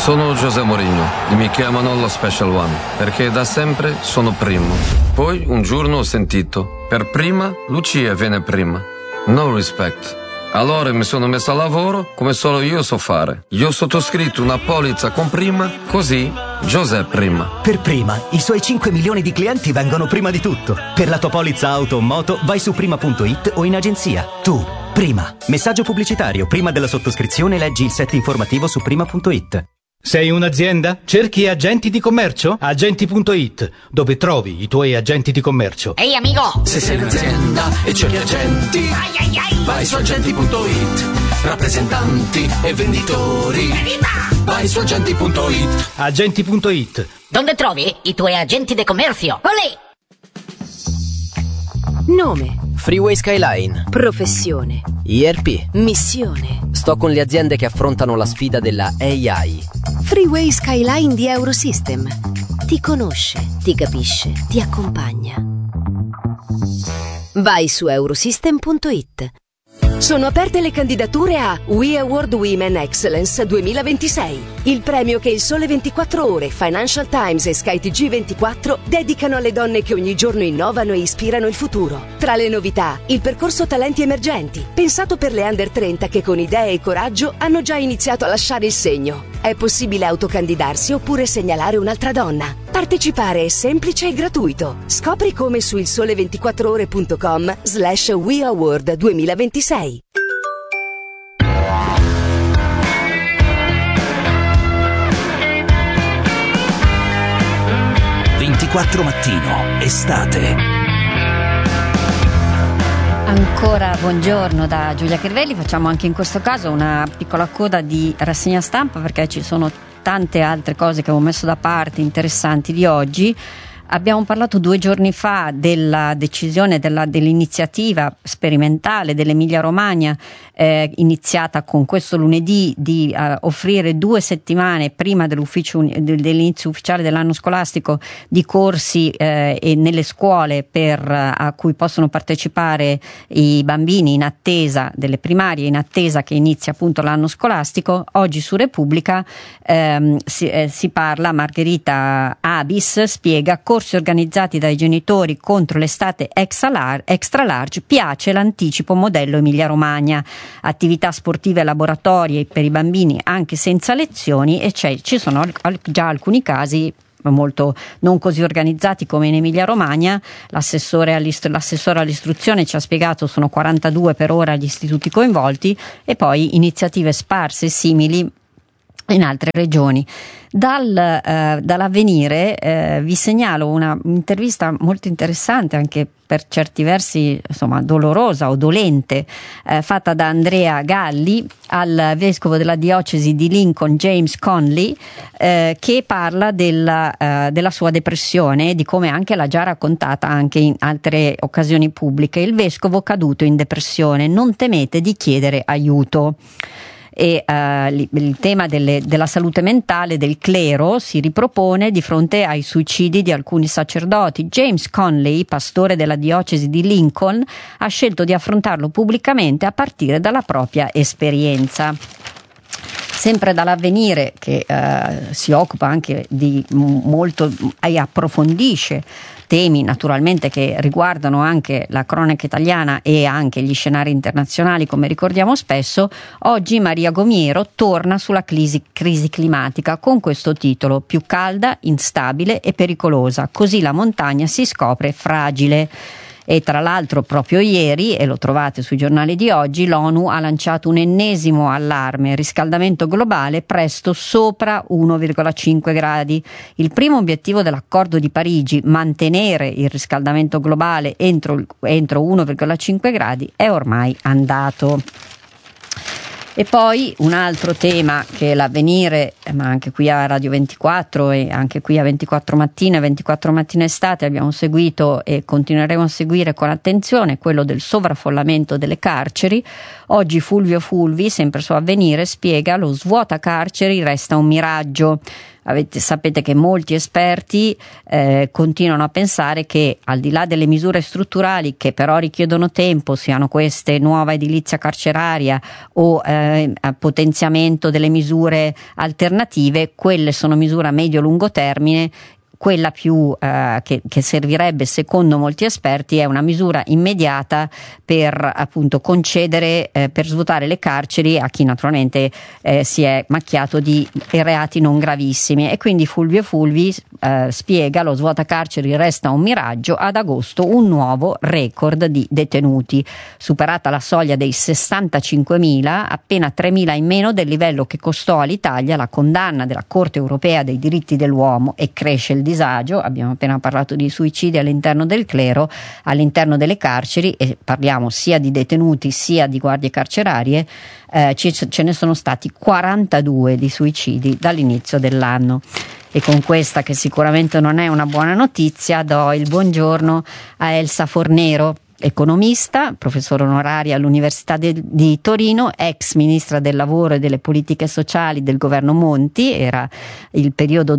Sono José Mourinho e mi chiamano lo Special One perché da sempre sono primo. Poi un giorno ho sentito, per prima Lucia viene prima. No respect. Allora mi sono messo a lavoro come solo io so fare. Io ho sottoscritto una polizza con prima, così José prima. Per prima, i suoi 5 milioni di clienti vengono prima di tutto. Per la tua polizza auto o moto vai su prima.it o in agenzia. Tu, prima. Messaggio pubblicitario. Prima della sottoscrizione leggi il set informativo su prima.it. Sei un'azienda? Cerchi agenti di commercio? Agenti.it, dove trovi i tuoi agenti di commercio. Ehi amico! Se sei un'azienda e cerchi agenti, vai su agenti.it. Rappresentanti e venditori, vai su agenti.it. Agenti.it. Dove trovi i tuoi agenti di commercio? Olè! Nome. Freeway Skyline. Professione. ERP. Missione. Sto con le aziende che affrontano la sfida della AI. Freeway Skyline di Eurosystem. Ti conosce, ti capisce, ti accompagna. Vai su Eurosystem.it. Sono aperte le candidature a We Award Women Excellence 2026, il premio che il Sole 24 Ore, Financial Times e Sky TG24 dedicano alle donne che ogni giorno innovano e ispirano il futuro. Tra le novità, il percorso Talenti Emergenti, pensato per le under 30 che con idee e coraggio hanno già iniziato a lasciare il segno. È possibile autocandidarsi oppure segnalare un'altra donna. Partecipare è semplice e gratuito. Scopri come su ilsole24ore.com/We Award 2026. 24 mattino, estate. Ancora buongiorno da Giulia Crivelli. Facciamo anche in questo caso una piccola coda di rassegna stampa perché ci sono tante altre cose che avevo messo da parte interessanti di oggi. Abbiamo parlato 2 giorni fa della decisione dell'iniziativa sperimentale dell'Emilia Romagna iniziata con questo lunedì di offrire 2 settimane prima dell'inizio ufficiale dell'anno scolastico di corsi e nelle scuole a cui possono partecipare i bambini in attesa delle primarie, in attesa che inizi appunto l'anno scolastico. Oggi su Repubblica si parla, Margherita Abis spiega: corsi organizzati dai genitori contro l'estate extra large, piace l'anticipo modello Emilia Romagna, attività sportive e laboratorie per i bambini anche senza lezioni, e ci sono già alcuni casi molto non così organizzati come in Emilia Romagna. L'assessore all'istruzione ci ha spiegato sono 42 per ora gli istituti coinvolti, e poi iniziative sparse simili in altre regioni. Dall'Avvenire vi segnalo una intervista molto interessante, anche per certi versi insomma dolorosa o dolente, fatta da Andrea Galli al vescovo della diocesi di Lincoln James Conley, che parla della sua depressione e di come anche l'ha già raccontata anche in altre occasioni pubbliche. Il vescovo caduto in depressione, non temete di chiedere aiuto. E il tema della salute mentale del clero si ripropone di fronte ai suicidi di alcuni sacerdoti. James Conley, pastore della diocesi di Lincoln, ha scelto di affrontarlo pubblicamente a partire dalla propria esperienza. Sempre dall'Avvenire, che si occupa anche di molto e approfondisce temi naturalmente che riguardano anche la cronaca italiana e anche gli scenari internazionali, come ricordiamo spesso. Oggi Maria Gomiero torna sulla crisi climatica con questo titolo: più calda, instabile e pericolosa, così la montagna si scopre fragile. E tra l'altro proprio ieri, e lo trovate sui giornali di oggi, l'ONU ha lanciato un ennesimo allarme: riscaldamento globale presto sopra 1,5 gradi. Il primo obiettivo dell'accordo di Parigi, mantenere il riscaldamento globale entro 1,5 gradi, è ormai andato. E poi un altro tema che l'Avvenire, ma anche qui a Radio 24 e anche qui a 24 mattina e 24 mattina estate abbiamo seguito e continueremo a seguire con attenzione, quello del sovraffollamento delle carceri. Oggi Fulvio Fulvi, sempre su Avvenire, spiega: lo svuota carceri resta un miraggio. sapete che molti esperti continuano a pensare che, al di là delle misure strutturali che però richiedono tempo, siano queste nuova edilizia carceraria o potenziamento delle misure alternative, quelle sono misure a medio-lungo termine. Quella più che servirebbe, secondo molti esperti, è una misura immediata per appunto concedere, per svuotare le carceri a chi naturalmente si è macchiato di reati non gravissimi. E quindi Fulvio Fulvi spiega: lo svuotacarceri resta un miraggio, ad agosto un nuovo record di detenuti, superata la soglia dei 65.000, appena 3.000 in meno del livello che costò all'Italia la condanna della Corte Europea dei diritti dell'uomo, e cresce il disagio. Abbiamo appena parlato di suicidi all'interno del clero, all'interno delle carceri, e parliamo sia di detenuti sia di guardie carcerarie. Ce ne sono stati 42 di suicidi dall'inizio dell'anno. E con questa, che sicuramente non è una buona notizia, do il buongiorno a Elsa Fornero, economista, professore onoraria all'Università di Torino, ex ministra del lavoro e delle politiche sociali del governo Monti, era il periodo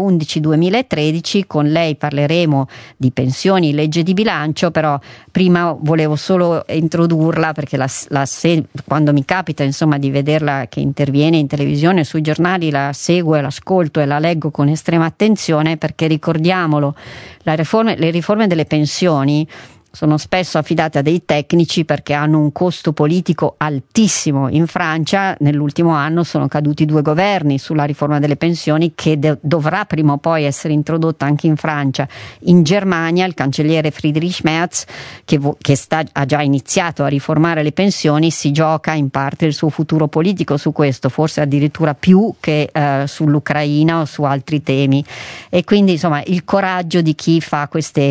2011-2013. Con lei parleremo di pensioni, legge di bilancio, però prima volevo solo introdurla perché quando mi capita insomma di vederla che interviene in televisione, sui giornali, la seguo, l'ascolto e la leggo con estrema attenzione, perché ricordiamolo, le riforme delle pensioni sono spesso affidate a dei tecnici perché hanno un costo politico altissimo. In Francia nell'ultimo anno sono caduti 2 governi sulla riforma delle pensioni, che dovrà prima o poi essere introdotta anche in Francia. In Germania il cancelliere Friedrich Merz, che ha già iniziato a riformare le pensioni, si gioca in parte il suo futuro politico su questo, forse addirittura più che sull'Ucraina o su altri temi. E quindi insomma il coraggio di chi fa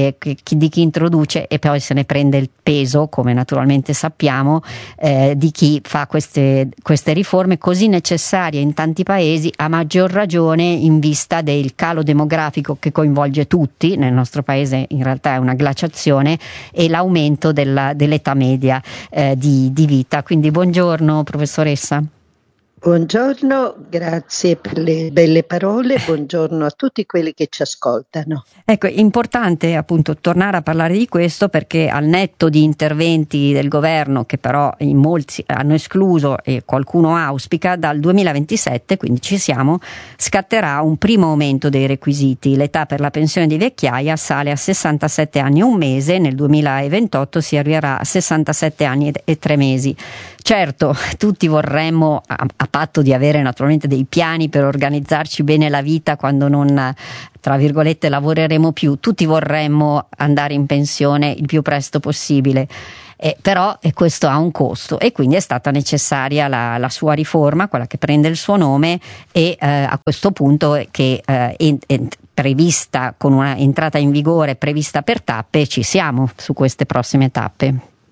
di chi introduce e poi se ne prende il peso, come naturalmente sappiamo, di chi fa queste riforme così necessarie in tanti paesi, a maggior ragione in vista del calo demografico che coinvolge tutti. Nel nostro paese in realtà è una glaciazione, e l'aumento dell'età media di vita. Quindi buongiorno professoressa. Buongiorno, grazie per le belle parole, buongiorno a tutti quelli che ci ascoltano. Ecco, è importante appunto tornare a parlare di questo, perché al netto di interventi del governo che però in molti hanno escluso e qualcuno auspica, dal 2027, quindi ci siamo, scatterà un primo aumento dei requisiti. L'età per la pensione di vecchiaia sale a 67 anni e un mese, nel 2028 si arriverà a 67 anni e 3 mesi. Certo, tutti vorremmo, a patto di avere naturalmente dei piani per organizzarci bene la vita quando non, tra virgolette, lavoreremo più, tutti vorremmo andare in pensione il più presto possibile. Però questo ha un costo, e quindi è stata necessaria la sua riforma, quella che prende il suo nome, e a questo punto che è prevista, con una entrata in vigore prevista per tappe, ci siamo su queste prossime tappe.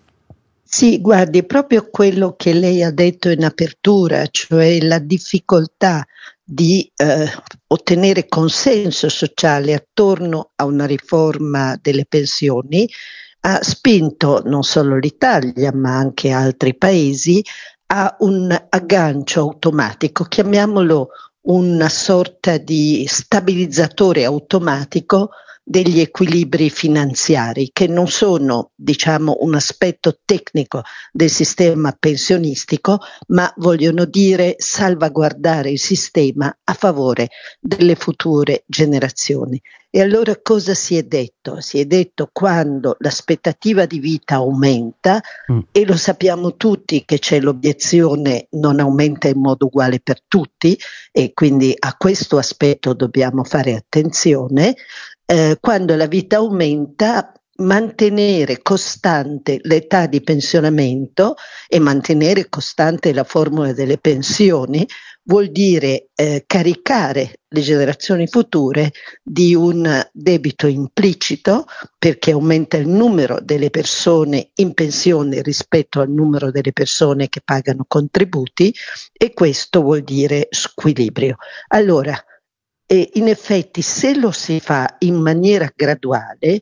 Sì, guardi, proprio quello che lei ha detto in apertura, cioè la difficoltà di ottenere consenso sociale attorno a una riforma delle pensioni, ha spinto non solo l'Italia ma anche altri paesi a un aggancio automatico, chiamiamolo una sorta di stabilizzatore automatico degli equilibri finanziari, che non sono, diciamo, un aspetto tecnico del sistema pensionistico, ma vogliono dire salvaguardare il sistema a favore delle future generazioni. E allora cosa si è detto? Si è detto, quando l'aspettativa di vita aumenta, e lo sappiamo tutti che c'è l'obiezione non aumenta in modo uguale per tutti, e quindi a questo aspetto dobbiamo fare attenzione. Quando la vita aumenta, mantenere costante l'età di pensionamento e mantenere costante la formula delle pensioni vuol dire caricare le generazioni future di un debito implicito, perché aumenta il numero delle persone in pensione rispetto al numero delle persone che pagano contributi, e questo vuol dire squilibrio. Allora, in effetti, se lo si fa in maniera graduale,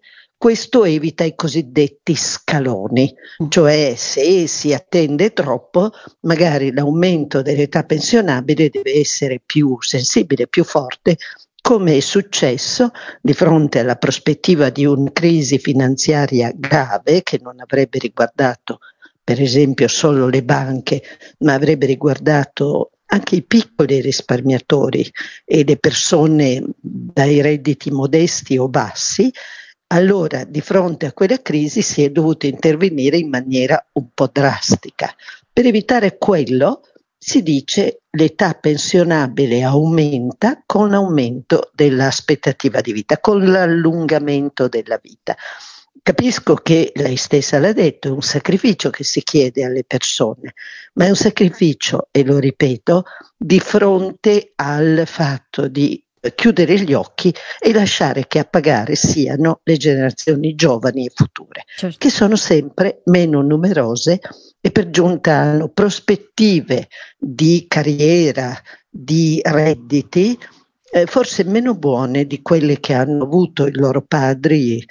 questo evita i cosiddetti scaloni, cioè se si attende troppo, magari l'aumento dell'età pensionabile deve essere più sensibile, più forte, come è successo di fronte alla prospettiva di una crisi finanziaria grave che non avrebbe riguardato per esempio solo le banche, ma avrebbe riguardato anche i piccoli risparmiatori e le persone dai redditi modesti o bassi. Allora, di fronte a quella crisi si è dovuto intervenire in maniera un po' drastica. Per evitare quello, si dice l'età pensionabile aumenta con l'aumento dell'aspettativa di vita, con l'allungamento della vita. Capisco che lei stessa l'ha detto, è un sacrificio che si chiede alle persone, ma è un sacrificio, e lo ripeto, di fronte al fatto di chiudere gli occhi e lasciare che a pagare siano le generazioni giovani e future, certo, che sono sempre meno numerose e per giunta hanno prospettive di carriera, di redditi, forse meno buone di quelle che hanno avuto i loro padri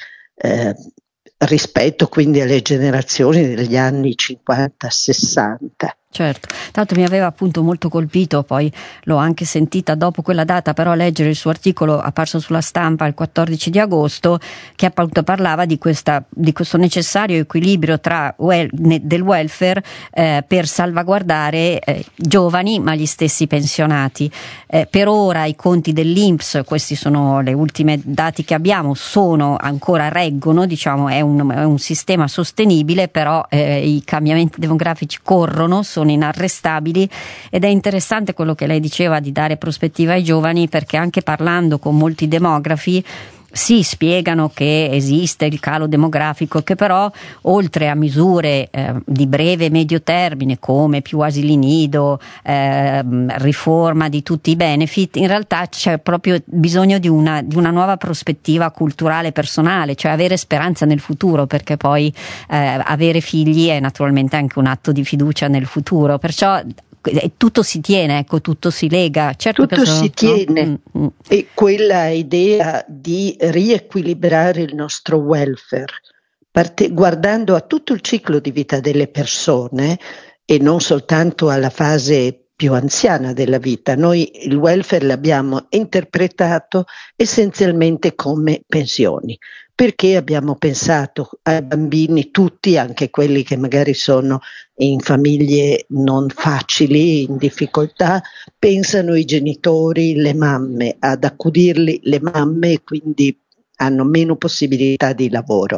rispetto quindi alle generazioni degli anni 50-60. Certo, tanto mi aveva appunto molto colpito, poi l'ho anche sentita dopo quella data, però leggere il suo articolo apparso sulla Stampa il 14 di agosto, che appunto parlava di questo necessario equilibrio del welfare per salvaguardare giovani ma gli stessi pensionati. Per ora i conti dell'INPS, questi sono le ultime dati che abbiamo, reggono, diciamo, è un sistema sostenibile, però i cambiamenti demografici corrono, sono inarrestabili, ed è interessante quello che lei diceva di dare prospettiva ai giovani, perché anche parlando con molti demografi sì, spiegano che esiste il calo demografico, che però oltre a misure di breve e medio termine come più asili nido, riforma di tutti i benefit, in realtà c'è proprio bisogno di una nuova prospettiva culturale personale, cioè avere speranza nel futuro, perché poi avere figli è naturalmente anche un atto di fiducia nel futuro, perciò tutto si tiene, ecco, tutto si lega. Certo, tutto si tiene, no? E quella idea di riequilibrare il nostro welfare, guardando a tutto il ciclo di vita delle persone e non soltanto alla fase più anziana della vita. Noi il welfare l'abbiamo interpretato essenzialmente come pensioni, perché abbiamo pensato ai bambini, tutti, anche quelli che magari sono in famiglie non facili, in difficoltà, pensano i genitori, le mamme, ad accudirli le mamme, quindi hanno meno possibilità di lavoro.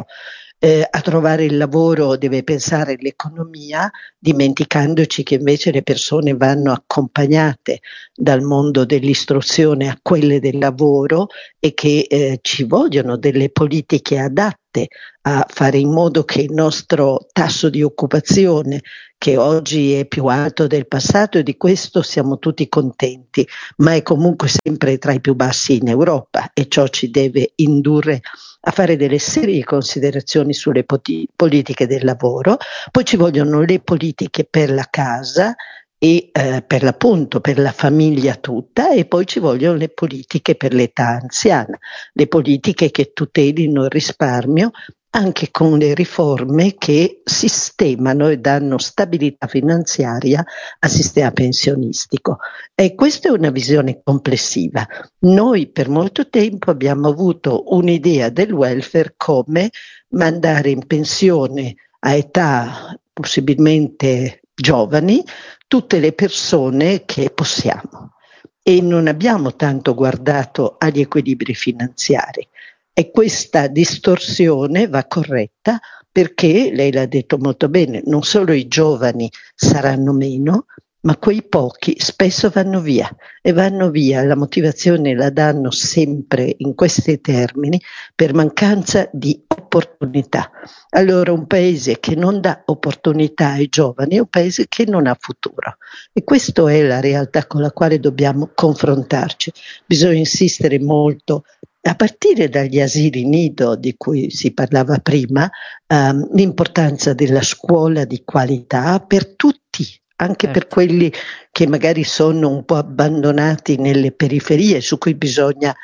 A trovare il lavoro deve pensare l'economia, dimenticandoci che invece le persone vanno accompagnate dal mondo dell'istruzione a quelle del lavoro e che ci vogliono delle politiche adatte a fare in modo che il nostro tasso di occupazione, che oggi è più alto del passato, e di questo siamo tutti contenti, ma è comunque sempre tra i più bassi in Europa, e ciò ci deve indurre a fare delle serie considerazioni sulle politiche del lavoro. Poi ci vogliono le politiche per la casa e per l'appunto per la famiglia tutta, e poi ci vogliono le politiche per l'età anziana, le politiche che tutelino il risparmio anche con le riforme che sistemano e danno stabilità finanziaria al sistema pensionistico. E questa è una visione complessiva. Noi per molto tempo abbiamo avuto un'idea del welfare come mandare in pensione a età possibilmente giovani tutte le persone che possiamo, e non abbiamo tanto guardato agli equilibri finanziari. E questa distorsione va corretta, perché, lei l'ha detto molto bene, non solo i giovani saranno meno, ma quei pochi spesso vanno via, e vanno via, la motivazione la danno sempre in questi termini, per mancanza di opportunità. Allora un paese che non dà opportunità ai giovani è un paese che non ha futuro, e questa è la realtà con la quale dobbiamo confrontarci. Bisogna insistere molto, a partire dagli asili nido di cui si parlava prima, l'importanza della scuola di qualità per tutti, anche per quelli che magari sono un po' abbandonati nelle periferie, su cui bisogna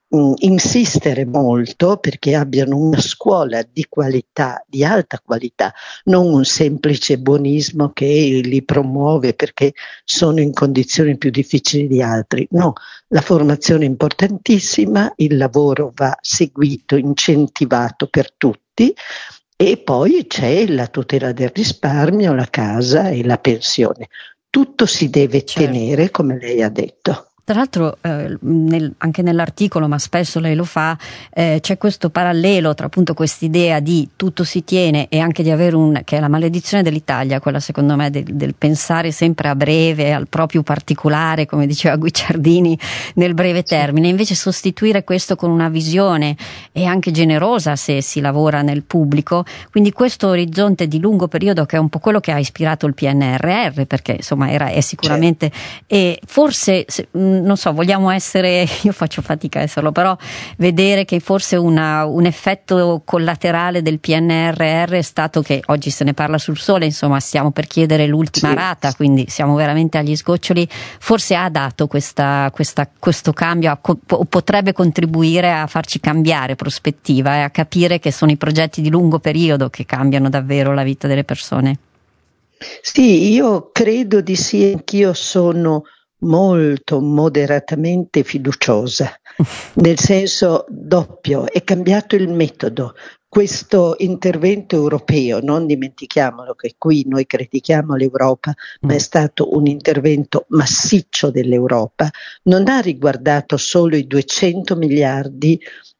insistere molto perché abbiano una scuola di qualità, di alta qualità, non un semplice buonismo che li promuove perché sono in condizioni più difficili di altri. No, la formazione è importantissima, il lavoro va seguito, incentivato per tutti. E poi c'è la tutela del risparmio, la casa e la pensione. Tutto si deve tenere, come lei ha detto. Tra l'altro anche nell'articolo, ma spesso lei lo fa, c'è questo parallelo tra appunto quest'idea di tutto si tiene e anche di avere che è la maledizione dell'Italia, quella secondo me del pensare sempre a breve, al proprio particolare, come diceva Guicciardini, nel breve termine. Invece sostituire questo con una visione e anche generosa se si lavora nel pubblico, quindi questo orizzonte di lungo periodo che è un po' quello che ha ispirato il PNRR, perché insomma è sicuramente e forse non so, vogliamo essere, io faccio fatica a esserlo, però vedere che forse un effetto collaterale del PNRR è stato che oggi se ne parla sul Sole, insomma stiamo per chiedere l'ultima rata, quindi siamo veramente agli sgoccioli, forse ha dato questo cambio, o potrebbe contribuire a farci cambiare prospettiva e a capire che sono i progetti di lungo periodo che cambiano davvero la vita delle persone. Sì, io credo di sì, anch'io sono molto moderatamente fiduciosa, nel senso doppio, è cambiato il metodo. Questo intervento europeo, non dimentichiamolo che qui noi critichiamo l'Europa, ma è stato un intervento massiccio dell'Europa, non ha riguardato solo i 200 miliardi,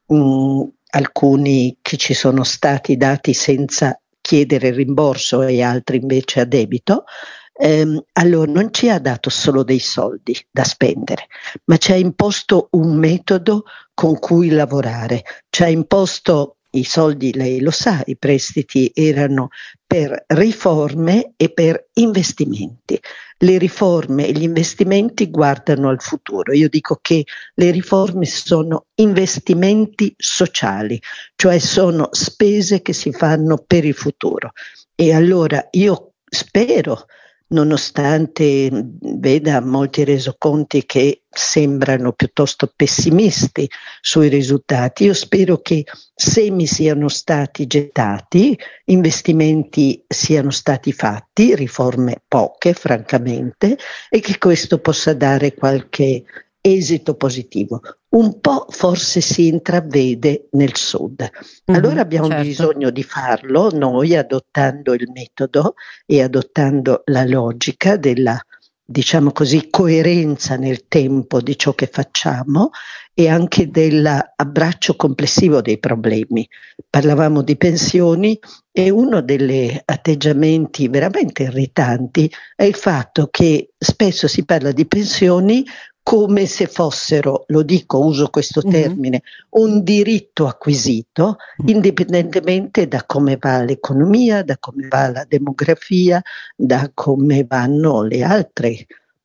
alcuni che ci sono stati dati senza chiedere rimborso e altri invece a debito. Allora non ci ha dato solo dei soldi da spendere, ma ci ha imposto un metodo con cui lavorare, ci ha imposto i soldi, lei lo sa, i prestiti erano per riforme e per investimenti. Le riforme e gli investimenti guardano al futuro. Io dico che le riforme sono investimenti sociali, cioè sono spese che si fanno per il futuro. E allora io spero, nonostante veda molti resoconti che sembrano piuttosto pessimisti sui risultati, io spero che semi siano stati gettati, investimenti siano stati fatti, riforme poche francamente, e che questo possa dare qualche esito positivo. Un po' forse si intravede nel sud. Allora abbiamo bisogno di farlo noi adottando il metodo e adottando la logica della, diciamo così, coerenza nel tempo di ciò che facciamo e anche dell'abbraccio complessivo dei problemi. Parlavamo di pensioni e uno degli atteggiamenti veramente irritanti è il fatto che spesso si parla di pensioni come se fossero, lo dico, uso questo termine, un diritto acquisito, indipendentemente da come va l'economia, da come va la demografia, da come vanno gli altri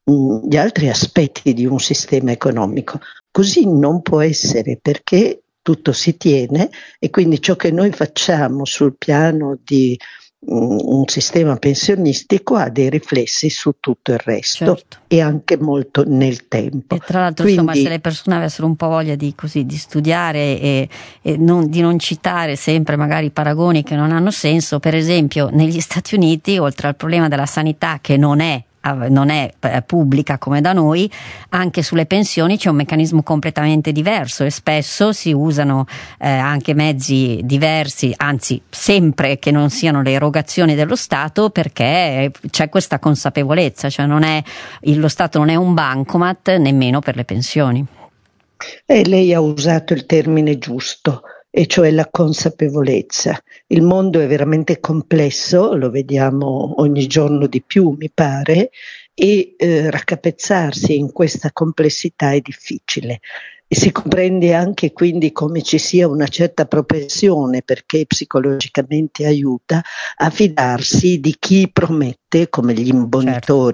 aspetti di un sistema economico. Così non può essere, perché tutto si tiene e quindi ciò che noi facciamo sul piano di un sistema pensionistico ha dei riflessi su tutto il resto e anche molto nel tempo. E tra l'altro, quindi, insomma, se le persone avessero un po' voglia di studiare e di non citare sempre magari paragoni che non hanno senso, per esempio negli Stati Uniti, oltre al problema della sanità che non è pubblica come da noi, anche sulle pensioni c'è un meccanismo completamente diverso e spesso si usano anche mezzi diversi, anzi sempre che non siano le erogazioni dello Stato, perché c'è questa consapevolezza, cioè lo Stato non è un bancomat nemmeno per le pensioni. Lei ha usato il termine giusto, e cioè la consapevolezza. Il mondo è veramente complesso, lo vediamo ogni giorno di più, mi pare, e raccapezzarsi in questa complessità è difficile. E si comprende anche quindi come ci sia una certa propensione, perché psicologicamente aiuta, a fidarsi di chi promette, come gli imbonitori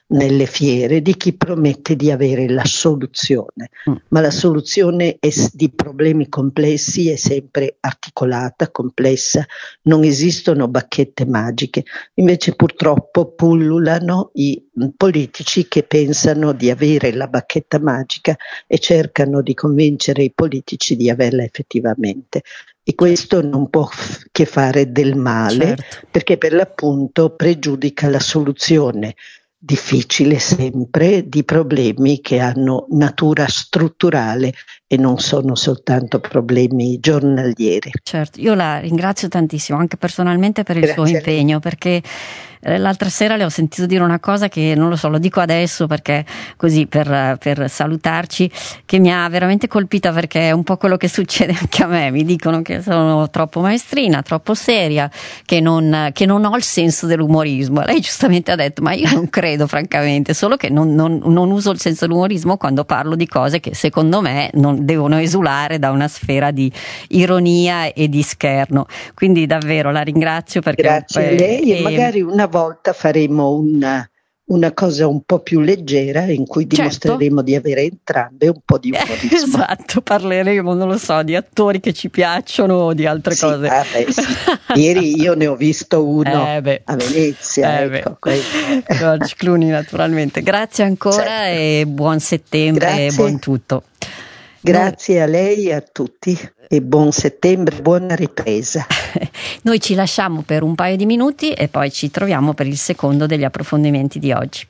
nelle fiere di chi promette di avere la soluzione, ma la soluzione di problemi complessi è sempre articolata, complessa, non esistono bacchette magiche, invece purtroppo pullulano i politici che pensano di avere la bacchetta magica e cercano di convincere i politici di averla effettivamente. E questo non può che fare del male, certo, perché per l'appunto pregiudica la soluzione difficile sempre di problemi che hanno natura strutturale e non sono soltanto problemi giornalieri. Certo, io la ringrazio tantissimo anche personalmente per il suo impegno, perché l'altra sera le ho sentito dire una cosa che non lo so, lo dico adesso perché così per salutarci, che mi ha veramente colpita, perché è un po' quello che succede anche a me. Mi dicono che sono troppo maestrina, troppo seria, che non ho il senso dell'umorismo. Lei giustamente ha detto, ma io non credo francamente, solo che non uso il senso dell'umorismo quando parlo di cose che secondo me non devono esulare da una sfera di ironia e di scherno. Quindi davvero la ringrazio, perché grazie a lei, e magari una volta faremo una cosa un po' più leggera in cui dimostreremo di avere entrambe un po' di umorismo. Esatto, parleremo, non lo so, di attori che ci piacciono o di altre cose. Sì. Ieri io ne ho visto uno a Venezia. Ecco, George Clooney, naturalmente. Grazie ancora, e buon settembre e buon tutto. Grazie a lei e a tutti e buon settembre, buona ripresa. Noi ci lasciamo per un paio di minuti e poi ci troviamo per il secondo degli approfondimenti di oggi.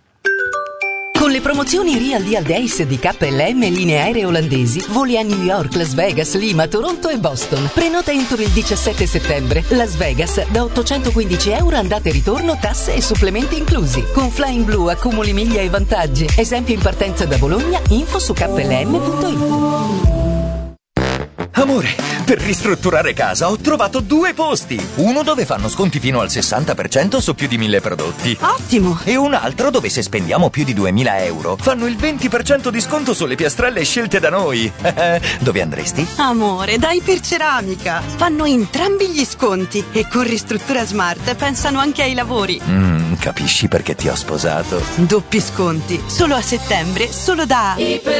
Con le promozioni Real Deal Days di KLM e linee aeree olandesi, voli a New York, Las Vegas, Lima, Toronto e Boston. Prenota entro il 17 settembre. Las Vegas da €815 andata e ritorno, tasse e supplementi inclusi. Con Flying Blue accumuli miglia e vantaggi. Esempio in partenza da Bologna, info su klm.it. Amore, per ristrutturare casa ho trovato 2 posti. Uno dove fanno sconti fino al 60% su più di 1000 prodotti. Ottimo! E un altro dove, se spendiamo più di €2000, fanno il 20% di sconto sulle piastrelle scelte da noi. Dove andresti? Amore, da Iperceramica. Fanno entrambi gli sconti e con Ristruttura Smart pensano anche ai lavori. Capisci perché ti ho sposato? Doppi sconti, solo a settembre, solo da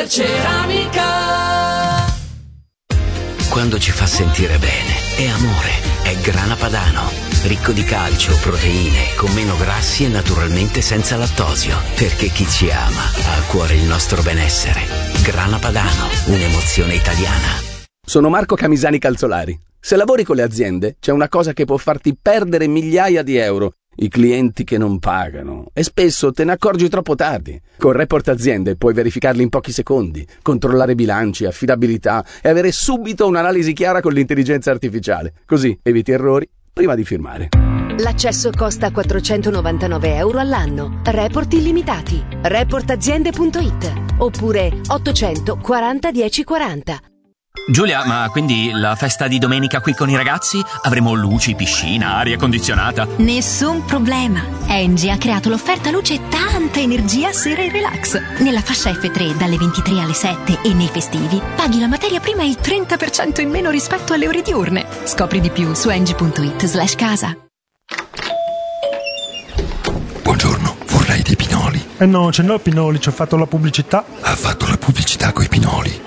Iperceramica. Quando ci fa sentire bene, è amore, è Grana Padano. Ricco di calcio, proteine, con meno grassi e naturalmente senza lattosio. Perché chi ci ama ha a cuore il nostro benessere. Grana Padano, un'emozione italiana. Sono Marco Camisani Calzolari. Se lavori con le aziende, c'è una cosa che può farti perdere migliaia di euro. I clienti che non pagano, e spesso te ne accorgi troppo tardi. Con Report Aziende puoi verificarli in pochi secondi, controllare bilanci, affidabilità e avere subito un'analisi chiara con l'intelligenza artificiale. Così eviti errori prima di firmare. L'accesso costa €499 all'anno. Report illimitati. Reportaziende.it oppure 840 1040. Giulia, ma quindi la festa di domenica qui con i ragazzi? Avremo luci, piscina, aria condizionata? Nessun problema. Engie ha creato l'offerta luce e tanta energia sera e relax. Nella fascia F3 dalle 23 alle 7 e nei festivi paghi la materia prima il 30% in meno rispetto alle ore diurne. Scopri di più su engie.it/casa. Buongiorno, vorrei dei pinoli. No, ce n'ho pinoli, ci ho fatto la pubblicità. Ha fatto la pubblicità coi pinoli?